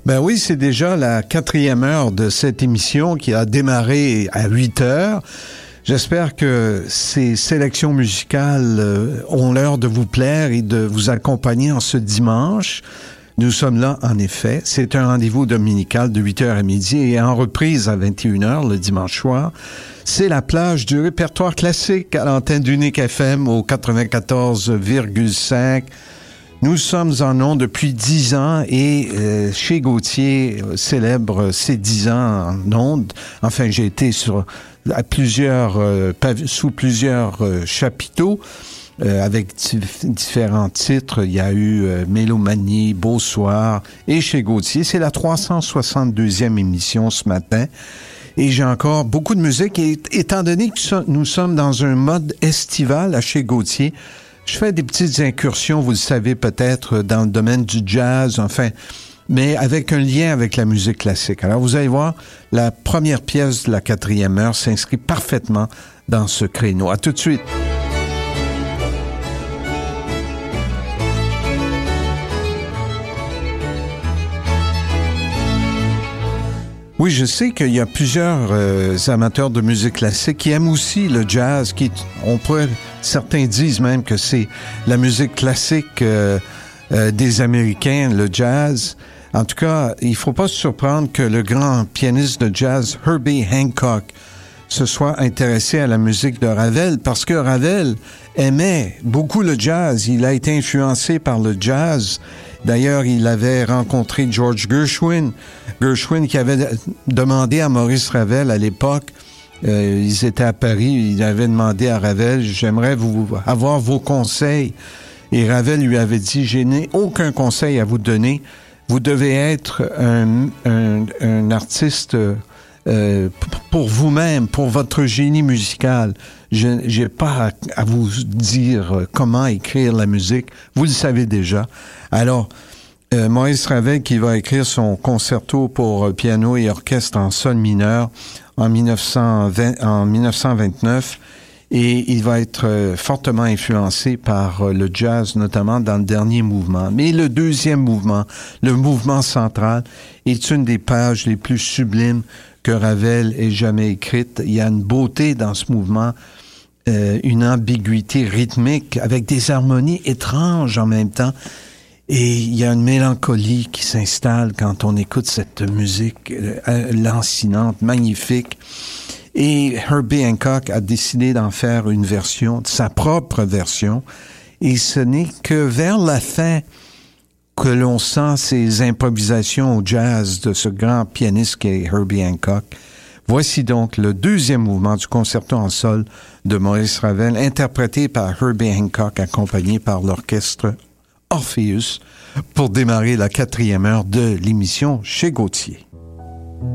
Ben oui, c'est déjà la 4e heure de cette émission qui a démarré à 8 heures. J'espère que ces sélections musicales ont l'air de vous plaire et de vous accompagner en ce dimanche. Nous sommes là, en effet. C'est un rendez-vous dominical de 8h à midi et en reprise à 21h le dimanche soir. C'est la plage du répertoire classique à l'antenne d'Unique FM au 94,5. Nous sommes en ondes depuis 10 ans et chez Gauthier célèbre ses 10 ans en ondes. Enfin, j'ai été sous plusieurs chapiteaux avec différents titres. Il y a eu Mélomanie, Beau Soir et chez Gauthier. C'est la 362e émission ce matin. Et j'ai encore beaucoup de musique. Et étant donné que nous sommes dans un mode estival à chez Gauthier, je fais des petites incursions, vous le savez peut-être, dans le domaine du jazz, enfin, mais avec un lien avec la musique classique. Alors, vous allez voir, la première pièce de la 4e heure s'inscrit parfaitement dans ce créneau. À tout de suite. Oui, je sais qu'il y a plusieurs amateurs de musique classique qui aiment aussi le jazz, certains disent même que c'est la musique classique des Américains, le jazz. En tout cas, il faut pas se surprendre que le grand pianiste de jazz, Herbie Hancock, se soit intéressé à la musique de Ravel, parce que Ravel aimait beaucoup le jazz. Il a été influencé par le jazz. D'ailleurs, il avait rencontré George Gershwin qui avait demandé à Maurice Ravel à l'époque, ils étaient à Paris, il avait demandé à Ravel, j'aimerais avoir vos conseils. Et Ravel lui avait dit, je n'ai aucun conseil à vous donner, vous devez être un artiste pour vous-même, pour votre génie musical. Je n'ai pas à vous dire comment écrire la musique, vous le savez déjà. Alors, Maurice Ravel qui va écrire son concerto pour piano et orchestre en sol mineur en 1929 et il va être fortement influencé par le jazz, notamment dans le dernier mouvement. Mais le deuxième mouvement, le mouvement central, est une des pages les plus sublimes que Ravel ait jamais écrite. Il y a une beauté dans ce mouvement, une ambiguïté rythmique avec des harmonies étranges en même temps. Et il y a une mélancolie qui s'installe quand on écoute cette musique lancinante, magnifique. Et Herbie Hancock a décidé d'en faire une version, sa propre version. Et ce n'est que vers la fin que l'on sent ces improvisations au jazz de ce grand pianiste qu'est Herbie Hancock. Voici donc le deuxième mouvement du concerto en sol de Maurice Ravel, interprété par Herbie Hancock, accompagné par l'orchestre Orpheus, pour démarrer la 4e heure de l'émission chez Gauthier.